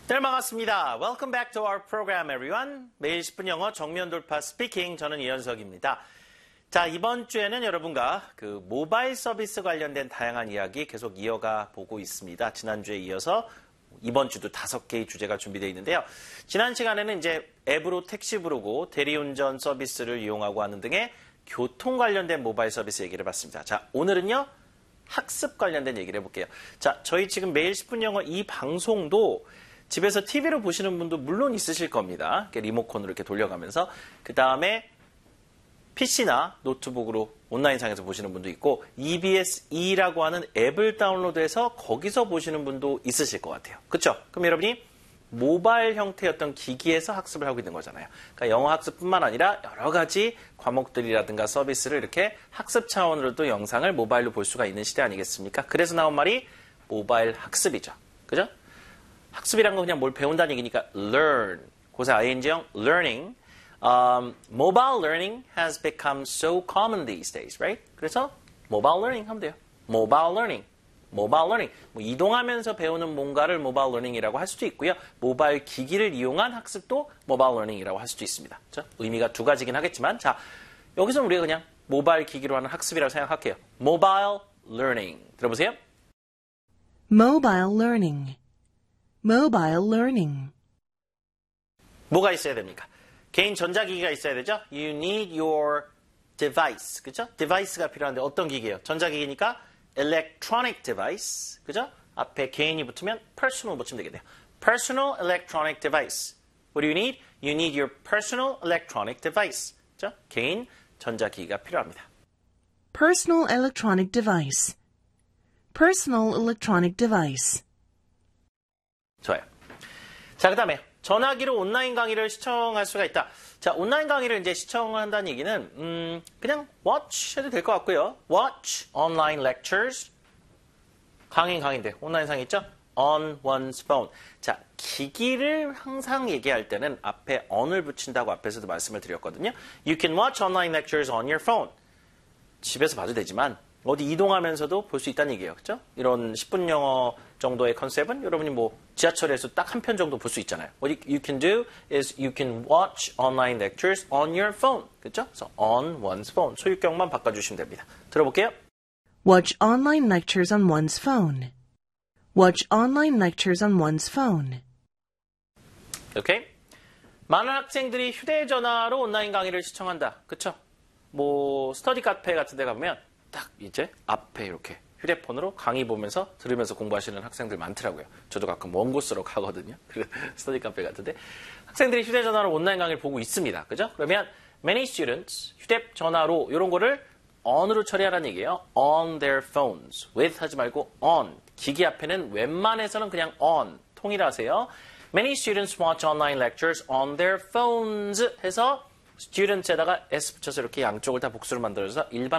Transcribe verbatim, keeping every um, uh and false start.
네, 반갑습니다. Welcome back to our program, everyone. 매일 십 분 영어 정면 돌파 스피킹. 저는 이현석입니다. 자, 이번 주에는 여러분과 그 모바일 서비스 관련된 다양한 이야기 계속 이어가 보고 있습니다. 지난주에 이어서 이번 주도 다섯 개의 주제가 준비되어 있는데요. 지난 시간에는 이제 앱으로 택시 부르고 대리운전 서비스를 이용하고 하는 등의 교통 관련된 모바일 서비스 얘기를 해봤습니다. 자, 오늘은요. 학습 관련된 얘기를 해볼게요. 자, 저희 지금 매일 십 분 영어 이 방송도 집에서 티비로 보시는 분도 물론 있으실 겁니다. 이렇게 리모컨으로 이렇게 돌려가면서. 그 다음에 피씨나 노트북으로 온라인상에서 보시는 분도 있고 이비에스이라고 하는 앱을 다운로드해서 거기서 보시는 분도 있으실 것 같아요. 그렇죠? 그럼 여러분이 모바일 형태의 어떤 기기에서 학습을 하고 있는 거잖아요. 그러니까 영어 학습뿐만 아니라 여러 가지 과목들이라든가 서비스를 이렇게 학습 차원으로도 영상을 모바일로 볼 수가 있는 시대 아니겠습니까? 그래서 나온 말이 모바일 학습이죠. 그죠? 학습이란 건 그냥 뭘 배운다는 얘기니까 learn, 고사 ing형 learning. Um, mobile learning has become so common these days, right? 그래서 mobile learning 하면 돼요. mobile learning, mobile learning. 뭐 이동하면서 배우는 뭔가를 mobile learning이라고 할 수도 있고요. 모바일 기기를 이용한 학습도 mobile learning이라고 할 수도 있습니다. 그렇죠? 의미가 두 가지긴 하겠지만, 자 여기서 우리가 그냥 모바일 기기로 하는 학습이라고 생각할게요. mobile learning 들어보세요. Mobile learning. Mobile learning. 뭐가 있어야 됩니까? 개인 전자기기가 있어야 되죠? You need your device. 그죠? device가 필요한데 어떤 기기예요? 전자기기니까 electronic device. 그죠? 앞에 개인이 붙으면 personal 붙이면 되겠네요. personal electronic device. What do you need? You need your personal electronic device. 그죠? 개인 전자기기가 필요합니다. Personal electronic device. Personal electronic device. 좋아요. 자, 그 다음에 전화기로 온라인 강의를 시청할 수가 있다. 자, 온라인 강의를 이제 시청을 한다는 얘기는 음, 그냥 watch 해도 될 것 같고요. watch online lectures. 강의는 강의인데 온라인상에 있죠? on one's phone. 자, 기기를 항상 얘기할 때는 앞에 on을 붙인다고 앞에서도 말씀을 드렸거든요. You can watch online lectures on your phone. 집에서 봐도 되지만 어디 이동하면서도 볼 수 있다는 얘기예요. 그렇죠? 이런 십 분 영어 정도의 컨셉은 여러분이 뭐 지하철에서 딱 한 편 정도 볼 수 있잖아요. What you can do is you can watch online lectures on your phone. 그렇죠? 그래서 on one's phone. 소유격만 바꿔주시면 됩니다. 들어볼게요. Watch online lectures on one's phone. Watch online lectures on one's phone. 오케이? 많은 학생들이 휴대전화로 온라인 강의를 시청한다. 그렇죠? 뭐 스터디 카페 같은 데 가보면 딱 이제 앞에 이렇게 휴대폰으로 강의 보면서 들으면서 공부하시는 학생들 많더라고요. 저도 가끔 먼 곳으로 가거든요. 스터디 카페 같은데 학생들이 휴대전화로 온라인 강의를 보고 있습니다. 그죠? 그러면 many students 휴대전화로 이런 거를 on으로 처리하라는 얘기예요. on their phones. with 하지 말고 on. 기기 앞에는 웬만해서는 그냥 on. 통일하세요. Many students watch online lectures on their phones 해서 students에다가 s 붙여서 이렇게 양쪽을 다 복수로 만들어서 일반